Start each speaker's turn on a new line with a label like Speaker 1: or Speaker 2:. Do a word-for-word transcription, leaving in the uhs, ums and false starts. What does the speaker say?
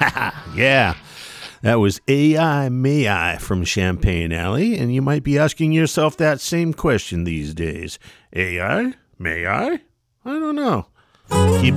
Speaker 1: Yeah, that was A I May I from Champagne Alley, and you might be asking yourself that same question these days. A I? May I? I don't know. Keep